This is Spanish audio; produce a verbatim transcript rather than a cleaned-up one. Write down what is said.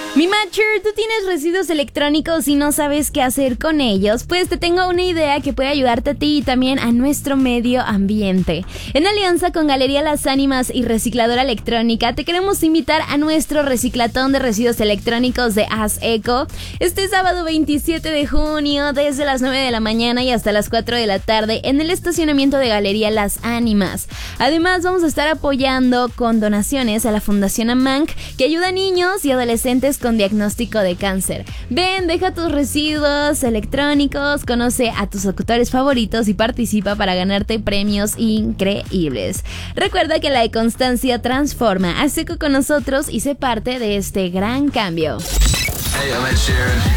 Mi Matcher, ¿tú tienes residuos electrónicos y no sabes qué hacer con ellos? Pues te tengo una idea que puede ayudarte a ti y también a nuestro medio ambiente. En alianza con Galería Las Ánimas y Recicladora Electrónica, te queremos invitar a nuestro reciclatón de residuos electrónicos de Haz Eco este sábado veintisiete de junio desde las nueve de la mañana y hasta las cuatro de la tarde en el estacionamiento de Galería Las Ánimas. Además, vamos a estar apoyando con donaciones a la Fundación AMANC, que ayuda a niños y adolescentes con diagnóstico de cáncer. Ven, deja tus residuos electrónicos, conoce a tus locutores favoritos y participa para ganarte premios increíbles. Recuerda que la constancia transforma. Haz eco con nosotros y sé parte de este gran cambio. Hey, I'm Ed Sheeran.